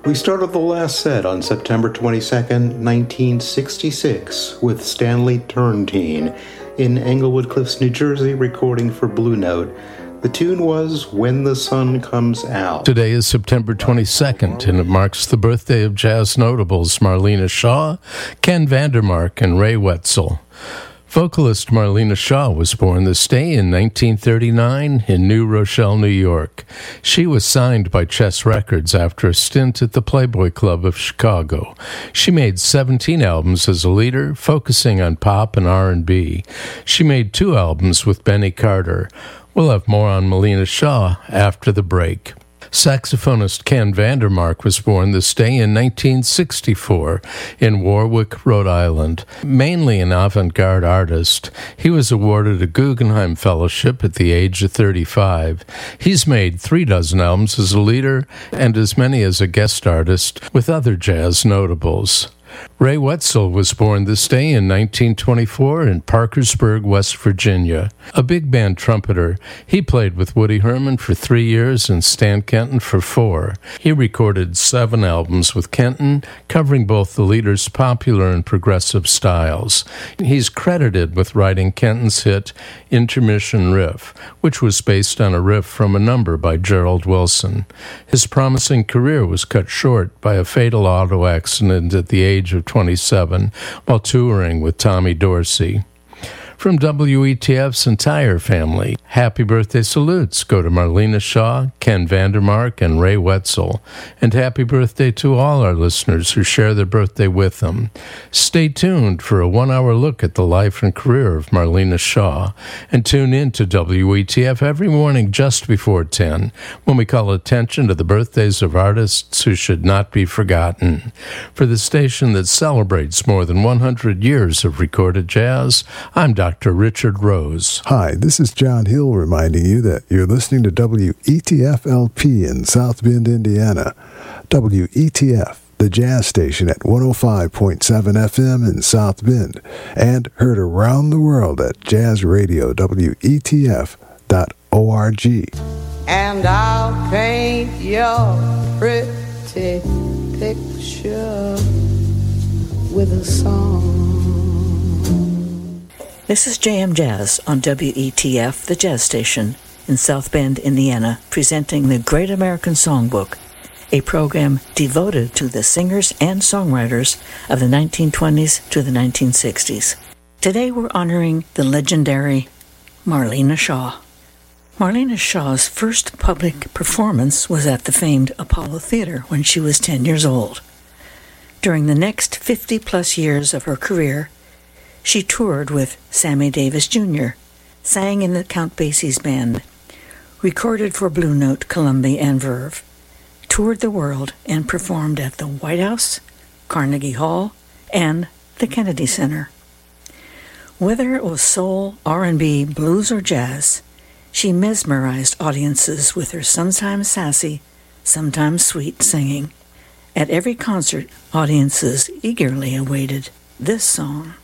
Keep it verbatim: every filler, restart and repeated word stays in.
We started the last set on September twenty-second, nineteen sixty-six, with Stanley Turrentine in Englewood Cliffs, New Jersey, recording for Blue Note. The tune was When the Sun Comes Out. Today is September twenty-second, and it marks the birthday of jazz notables Marlena Shaw, Ken Vandermark, and Ray Wetzel. Vocalist Marlena Shaw was born this day in nineteen thirty-nine in New Rochelle, New York. She was signed by Chess Records after a stint at the Playboy Club of Chicago. She made seventeen albums as a leader, focusing on pop and R and B. She made two albums with Benny Carter. We'll have more on Marlena Shaw after the break. Saxophonist Ken Vandermark was born this day in nineteen sixty-four in Warwick, Rhode Island. Mainly an avant-garde artist, he was awarded a Guggenheim Fellowship at the age of thirty-five. He's made three dozen albums as a leader and as many as a guest artist with other jazz notables. Ray Wetzel was born this day in nineteen twenty-four in Parkersburg, West Virginia. A big band trumpeter, he played with Woody Herman for three years and Stan Kenton for four. He recorded seven albums with Kenton, covering both the leader's popular and progressive styles. He's credited with writing Kenton's hit Intermission Riff, which was based on a riff from a number by Gerald Wilson. His promising career was cut short by a fatal auto accident at the age of twenty-seven while touring with Tommy Dorsey. From W E T F's entire family, happy birthday salutes go to Marlena Shaw, Ken Vandermark, and Ray Wetzel. And happy birthday to all our listeners who share their birthday with them. Stay tuned for a one-hour look at the life and career of Marlena Shaw. And tune in to W E T F every morning just before ten, when we call attention to the birthdays of artists who should not be forgotten. For the station that celebrates more than one hundred years of recorded jazz, I'm Doctor Doctor Richard Rose. Hi, this is John Hill reminding you that you're listening to W E T F L P in South Bend, Indiana. W E T F, the jazz station at one oh five point seven F M in South Bend, and heard around the world at jazz radio W E T F dot org. And I'll paint your pretty picture with a song. This is J M Jazz on W E T F, the jazz station, in South Bend, Indiana, presenting the Great American Songbook, a program devoted to the singers and songwriters of the nineteen twenties to the nineteen sixties. Today we're honoring the legendary Marlena Shaw. Marlena Shaw's first public performance was at the famed Apollo Theater when she was ten years old. During the next fifty-plus years of her career, she toured with Sammy Davis Junior, sang in the Count Basie's band, recorded for Blue Note, Columbia, and Verve, toured the world, and performed at the White House, Carnegie Hall, and the Kennedy Center. Whether it was soul, R and B, blues, or jazz, she mesmerized audiences with her sometimes sassy, sometimes sweet singing. At every concert, audiences eagerly awaited this song.